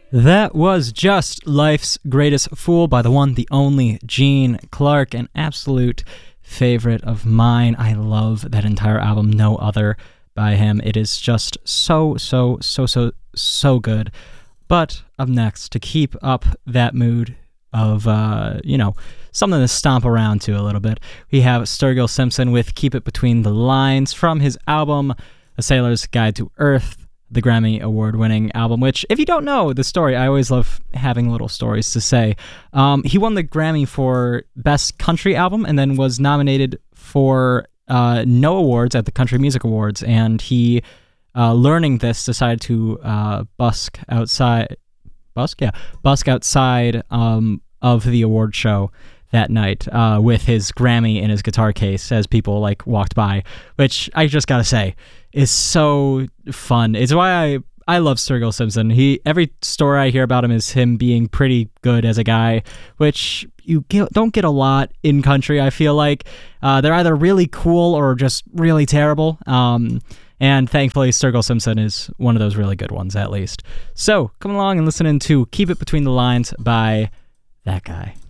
That was just Life's Greatest Fool by the one, the only Gene Clark, an absolute favorite of mine. I love that entire album, No Other by him. It is just so good. But up next, to keep up that mood of, something to stomp around to a little bit, we have Sturgill Simpson with Keep It Between the Lines from his album, A Sailor's Guide to Earth, the Grammy Award-winning album, which, if you don't know the story, I always love having little stories to say. He won the Grammy for Best Country Album and then was nominated for no awards at the Country Music Awards, and he, learning this, decided to busk outside of the award show that night with his Grammy in his guitar case as people walked by, which I just gotta say is so fun. It's why I love Sturgill Simpson. Every story I hear about him is him being pretty good as a guy, which you don't get a lot in country. I feel like they're either really cool or just really terrible. And thankfully, Sturgill Simpson is one of those really good ones, at least. So come along and listen to Keep It Between the Lines by that guy.